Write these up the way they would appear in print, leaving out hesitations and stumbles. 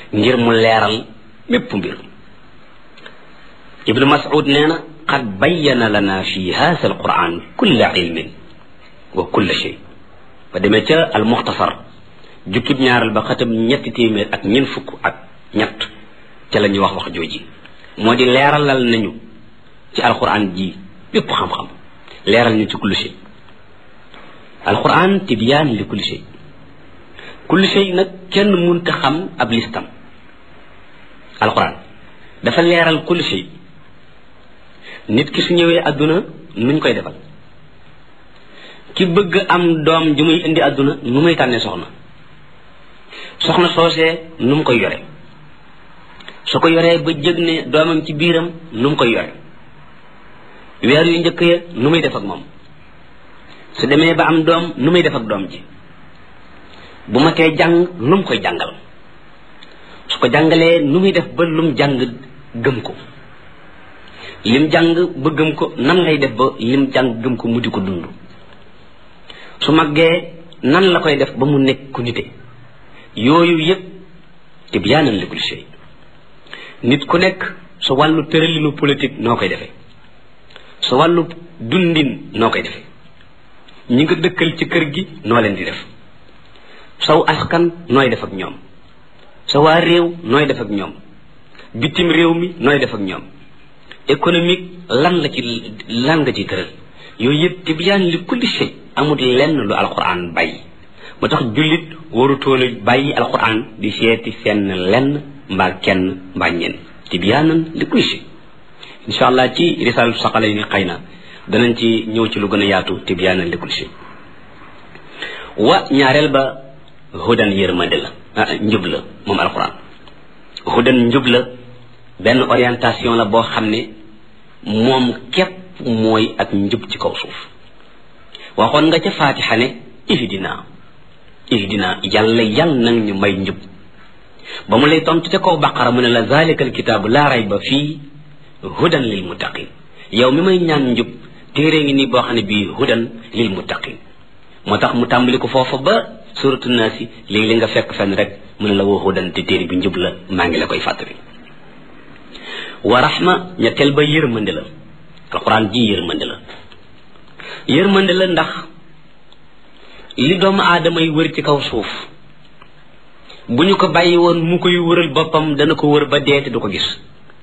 ngir mu leeral mépp mbir. ibnu mas'ud nee na qad bayyana lana fi haadha alquran kulla ilmin wa kulla shay. ba demee ca al muxtasar jukkib ñaaral ba xatam 300 ak ñeent fukk ak ñett ca la ñuy wax jooji moo di leeralal nañu ci alquran ji bépp xam-xam leeral ñu ci kulli shay. alquran tibyaan li kulli shay nag kenn mënta xam ab listam. alquran dafa leeral kulli shay. nit ki su ñëwee àdduna nuñ koy defal, ki bëgg am doom ju muy indi àdduna nu muy tànnee soxna soosee nu mu koy yore, su ko yoree ba jëg ne doomam ci biiram nu mu koy yore, weer yu njëkk ya nu muy def ak moom, su demee ba am doom nu muy def ak doom ji, bu ma tee jàng nu mu koy jàngal, su ko jàngalee nu muy def ba lum jàng gëm ko, lim jàng ba gëm ko nan lay def ba lim jàng gëm ko mu di ko dund, su màggee nan la koy def ba mu nekk ku nite. yooyu yëpp tibyaanan li kulli shay. nit ku nekk su wàllu tëralinu politique noo koy defee, su wàllu dundin noo koy defee, ñi nga dëkkal ci kër gi noo leen di def, saw askan nooy def ak ñoom, sa waa réew nooy def ak ñoom, bitim réew mi nooy def ak ñoom, économique lan nga ci tëral. yooyu yëpp tibyaan li kulli shay. amul lenn lu alquran bàyyi. moo tax jullit warutoon a bàyyi alquran di seeti fenn lenn mbaa kenn mbaa ñenn. tibyaanan li kulli shay. incha allah ci risaalatu Saqalayni xëy na danañ ci ñëw ci lu gën a yaatu tibyaanan li kulli shay. wa ñaareel ba hudan yërmande la, njub la moom alquran. hudan njub la, benn orientation la boo xam ne moom képp mooy ak njub ci kaw suuf. waxoon nga ca Faatiha ne ihdina yàlla nag ñu may njub. ba mu lay tontu ca kaw Baqara mu ne la zalika alkitaabu laa rayba fii hudan lil muttaqin. yow mi may ñaan njub téere ngi nii boo xam ne bii hudan lil muttaqin. moo tax mu tàmbali ko foofa ba suratu naasi léegi nga fekk fenn rek mu ne la woo hudan te téere bi njub la maa ngi la koy fàttali. wa rahma ñetteel ba yërmande la. alquran ji yërmande la ndax li doomu aadama yi wër ci kaw suuf bu ñu ko bàyyi woon mu koy wëral boppam dana ko wër ba dee te du ko gis.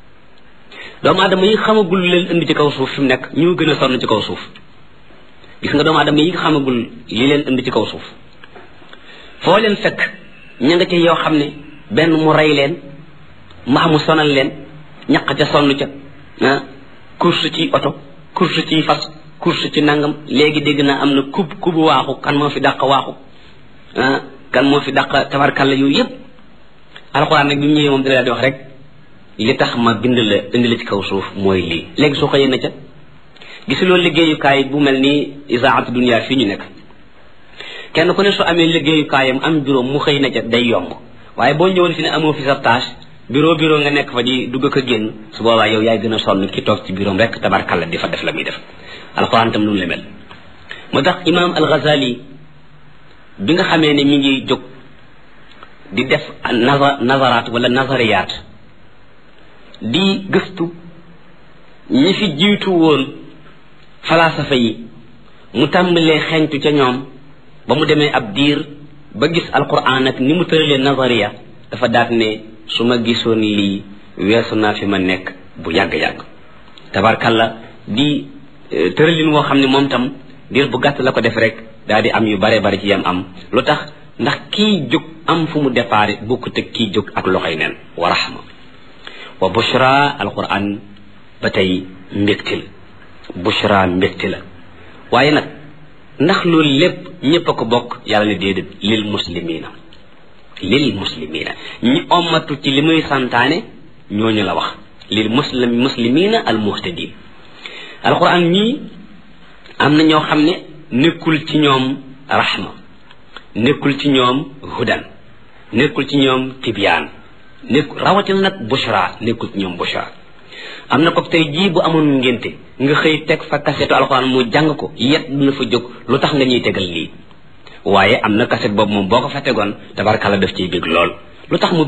doomu aadama yi xamagul leen indi ci kaw suuf fi mu nekk ñoo gën a sonn ci kaw suuf. gis nga doomu aadama yi xamagul li leen indi ci kaw suuf foo leen fekk ña nga ca yoo xam ne benn mu rey leen mbaa mu sonal leen ñaq ca sonn ca course ci oto, course ci fas, course ci nangam. léegi dégg naa am na kubu waaxu kan moo fi dàq waaxu, kan moo fi dàq tabarkalla yooyu yëpp. alxuraan nag bi mu ñëwee moom dina di wax rek li tax ma bind la indi la ci kaw suuf mooy lii. léegi soo xëyee na ca gisuloo liggéeyukaay bu mel ni isaatu dunia fii ñu nekk, kenn ku ne su amee liggéeyukaayam am bureau mu xëy na ca day yomb. waaye boo ñëwoon fi ne amoo fi sa tâche bureau nga nekk fa di dugg ko génn, su boobaa yow yaay gën a sonn ki toog ci bureau rek tabarkalla di fa def la muy def. alxuraan tam noonu la mel. moo tax imaam al-Ghazali bi nga xamee ne mi ngi jóg di def nazaraat wala nazariyaat di gëstu ñi fi jiitu woon falaasafa yi, mu tàmbalee xeeñtu ca ñoom ba mu demee ab diir ba gis alquran ak ni mu tëralee nazariya dafa daat ne su ma gisoon lii weesu naa fi ma nekk bu yàgg-yàgg. tabarkalla di tëralin woo xam ne moom tam diir bu gàtt la ko def rek daal di am yu bare bare ci yam am. lu tax ndax kii jóg am fu mu déparé bokku te kii jóg ak loxoy neen. wa rahma wa bushra alquran ba tey mbégte la, bushra mbégte la. waaye nag ndax loolu lépp ñëpp a ko bokk? yàlla ne déedéet, lil muslimina ñi ommatu ci li muy santaane ñooñu la wax. lil muslimina al muhtadin. alquran ñii am na ñoo xam ne nekkul ci ñoom rahma, nekkul ci ñoom hudan, nekkul ci ñoom tibyaan, rawatina nag bushra nekkul ci ñoom bushra. am na ko tey jii bu amoon ngénte nga xëy teg fa kasetu alxuraan mu jàng ko yet dina fa jóg lu tax nga ñuy tegal lii. waaye am na kaset boobu moom boo ko fa tegoon tabarkalla daf ciy bég lool. lu tax mu